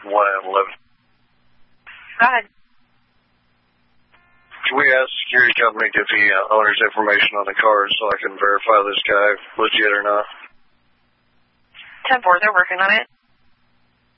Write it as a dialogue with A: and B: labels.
A: 111.
B: Go ahead.
A: Can we ask the security company to get the owner's information on the cars so I can verify this guy legit or not?
B: 10-4, they're working on it.